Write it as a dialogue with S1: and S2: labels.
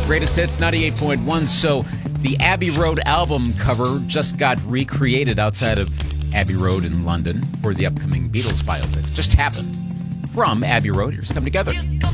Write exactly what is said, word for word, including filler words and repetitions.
S1: Greatest Hits ninety-eight point one. So the Abbey Road album cover just got recreated outside of Abbey Road in London for the upcoming Beatles biopics. Just happened. From Abbey Road, here's Come Together.